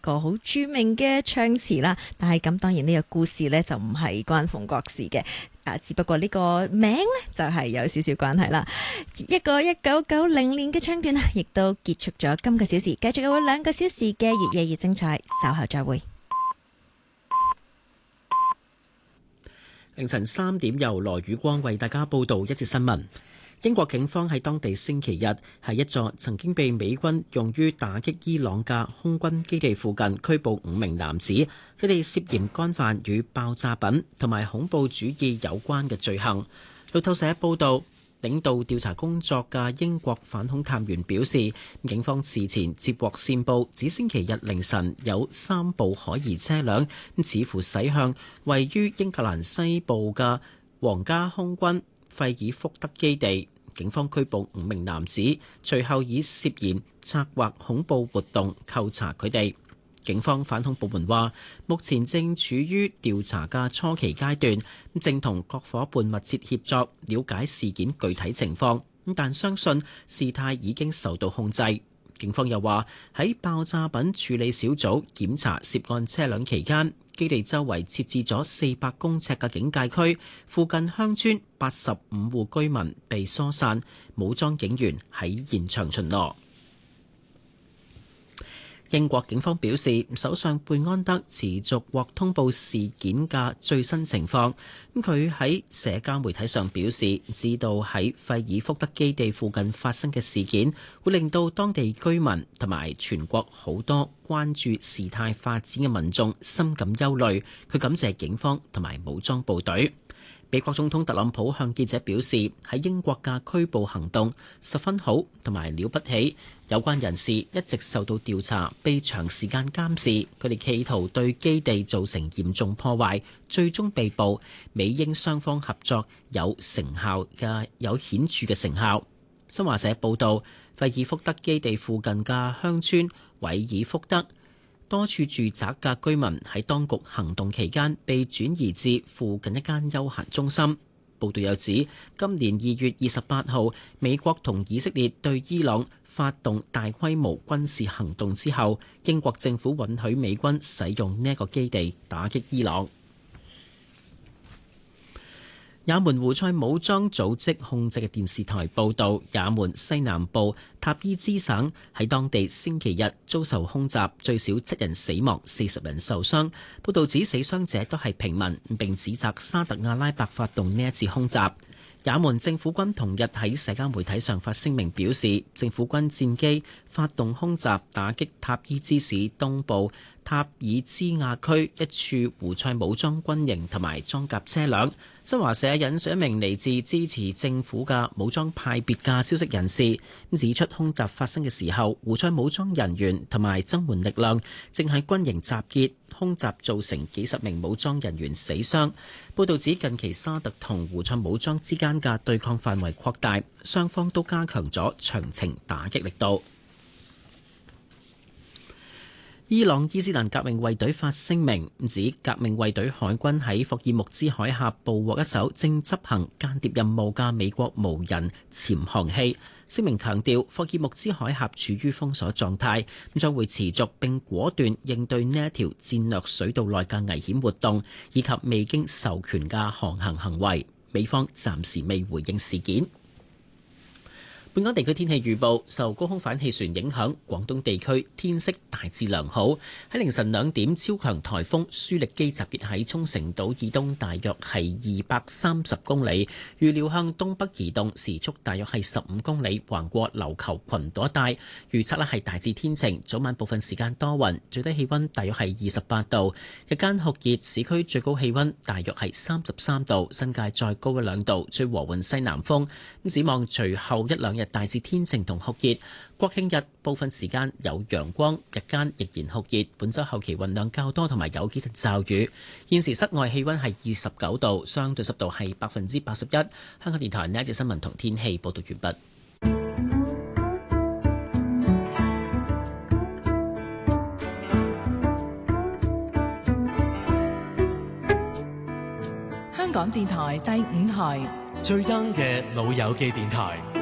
個好著名嘅唱詞啦。但係咁當然呢個故事呢，就唔係關鳳國事嘅，只不過呢個名呢，就係有少少關係啦。一個1990年嘅唱段啊，亦都結束咗今個小時，繼續有2個小時嘅越夜越精彩，稍後再會。 凌晨3點，由羅宇光為大家報道一節新聞。英國警方喺當地星期日喺一座曾經被美軍用於打擊伊朗嘅空軍基地附近拘捕5名男子，佢哋涉嫌干犯與爆炸品同埋恐怖主義有關嘅罪行。路透社報道，領導調查工作嘅英國反恐探員表示，警方事前接獲線報，指星期日凌晨有3部可疑車輛似乎駛向位於英格蘭西部嘅皇家空軍費爾福德基地。警方拘捕5名男子，隨後以涉嫌策劃恐怖活動扣查佢哋。警方反恐部門話，目前正處於調查嘅初期階段，正同各夥伴密切協作，了解事件具體情況，但相信事態已經受到控制。警方又話，喺爆炸品處理小組檢查涉案車輛期間，基地周圍設置咗400公尺嘅警戒區，附近鄉村85戶居民被疏散，武裝警員喺現場巡邏。英國警方表示，首相貝安德持續獲通報事件嘅最新情況。佢喺社交媒體上表示，知道喺費爾福德基地附近發生嘅事件，會令到當地居民同埋全國好多關注事態發展嘅民眾深感憂慮。佢感謝警方同埋武裝部隊。美國總統特朗普向記者表示，喺英國嘅拘捕行動十分好同埋了不起，有關人士一直受到調查，被長時間監視，佢哋企圖對基地造成嚴重破壞，最終被捕。美英雙方合作有顯著嘅成效。新華社報道，費爾福德基地附近嘅鄉村韋爾福德，多處住宅嘅居民喺當局行動期間被轉移至附近一間休閒中心。報道又指，今年2月28號，美國同以色列對伊朗發動大規模軍事行動之後，英國政府允許美軍使用呢一個基地打擊伊朗。也門胡塞武裝組織控制嘅電視台報導，也門西南部塔伊茲省喺當地星期日遭受空襲，最少7人死亡，40人受傷。報導指死傷者都係平民，並指責沙特阿拉伯發動呢一次空襲。也門政府軍同日喺社交媒體上發聲明表示，政府軍戰機發動空襲，打擊塔伊茲市東部塔爾茲亞區一處胡塞武裝軍營同埋裝甲車輛。新華社引述一名嚟自支持政府嘅武裝派別嘅消息人士，指出空襲發生嘅時候，胡塞武裝人員同埋增援力量正喺軍營集結，空襲造成幾十名武裝人員死傷。報導指近期沙特同胡塞武裝之間嘅對抗範圍擴大，雙方都加強咗長程打擊力度。伊朗伊斯蘭革命衛隊發聲明，指革命衛隊海軍喺霍爾木茲海峽捕獲一艘正執行間諜任務嘅美國無人潛航器。聲明強調，霍爾木茲海峽處於封鎖狀態，將會持續並果斷應對呢一條戰略水道內嘅危險活動，以及未經授權嘅航行行為。美方暫時未回應事件。本港地區天氣預報，受高空反氣旋影響，廣東地區天色大致良好。喺凌晨2點，超強颱風舒力基集結喺沖繩島以東，大約係230公里，預料向東北移動，時速大約係15公里，橫過琉球群島一帶。預測係大致天晴，早晚部分時間多雲，最低氣溫大約係28度，日間酷熱，市區最高氣溫大約係33度，新界再高1-2度，吹和緩西南風。展望隨後1-2日大致天晴同酷熱，國慶日部分時間有陽光，日間仍然酷熱。本週後期雲量較多，同埋有幾陣驟雨。現時室外氣溫係29度，相對濕度係81%。香港電台呢一節新聞同天氣報道完畢。 香港電台第5台最 young 嘅老友記電台。